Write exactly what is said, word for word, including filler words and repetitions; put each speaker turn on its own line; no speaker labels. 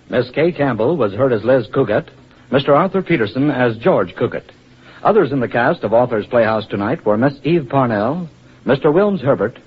Miss Kay Campbell was heard as Liz Cugat, Mister Arthur Peterson as George Cugat. Others in the cast of Author's Playhouse tonight were Miss Eve Parnell, Mister Wilms Herbert,